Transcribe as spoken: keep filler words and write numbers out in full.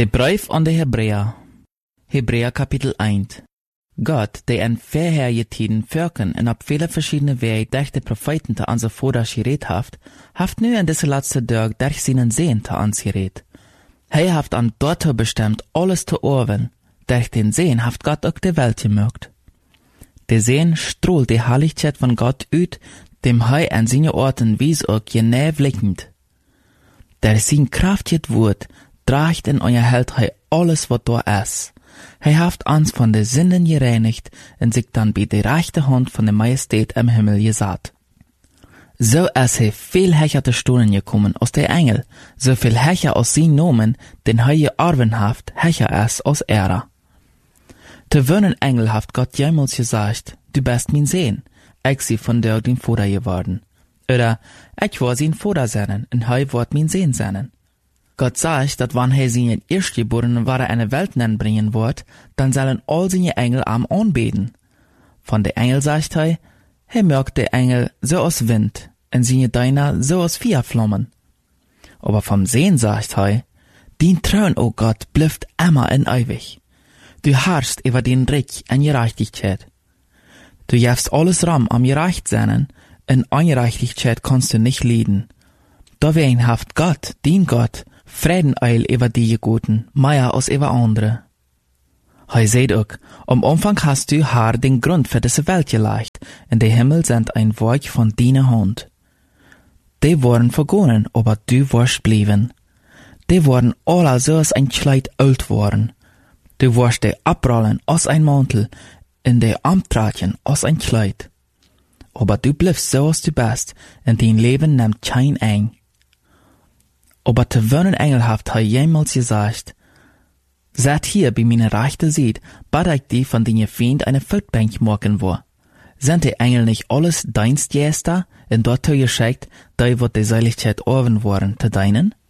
De Brief an de Hebräer. Hebräer Kapitel eins. Gott, der in vorherige Tiden Völkern und auf viele verschiedene Wege durch die Propheten te onze Voders geredet haft, haft nu in diese letzte Tag durch seinen Sehen te ons geredet. Hij haft an dort bestimmt alles te oorwen. Durch den Sehen haft Gott auch die Welt gemögt. Der Sehen strahlt die Herrlichkeit von Gott uit, dem hij an seine Orten wies auch genau blickend. Der sein kraftigt Wort draagt in euer Held hij alles wat da ist. Hij haft uns von de Sünden gereinigt und sich dann bei der rechten Hand von der Majestät im Himmel gesatt. So ist hij viel höher te Stunden gekommen aus der Engel, so viel höher aus sein Nomen, den hij gearven haft, höher ist aus er. Te wöhnen Engel haft Gott jemals gesagt, du bist mein Sehen, ich sie von dir den Vater geworden. Oder, ich war sein Vater seinen, und hij wird mein Sehen seinen. Gott sagt, dat wann hij seinen Erstgeborenen ware eine Welt bringen wird, dann sollen all seine Engel am anbeten. Von der Engel sagt hij, hij mögt der Engel so aus Wind, und seine Deiner so aus Feuerflammen. Aber vom Sehen sagt hij, din Thron, o Gott, blüfft immer in ewig. Du herrschst über den Recht und Gerechtigkeit. Du jefst alles ram am gerecht seinen, in Ungerechtigkeit kannst du nicht leiden. Dawein haft Gott, din Gott, Frieden eil über die Guten, mehr als über andere. Hij seht auch, am Anfang hast du haar den Grund für diese Welt gelegt, und die Himmel sind ein Werk von deiner Hand. Die wurden vergonnen, aber du warst blieben. Die wurden alle so als ein Kleid alt worden. Du warst die abrollen als ein Mantel, in die Amtratchen als ein Kleid. Aber du bliebst so als du bist, und dein Leben nimmt kein ein. Aber te wohnen engelhaft hij jemals gesagt, seid hier bei meiner rechten Seite, bad ich die von den Feind eine Feldbank machen wo. Sind die Engel nicht alles Dienstjäster, in dort geschickt, die wird die Seiligkeit orven worden, te deinen?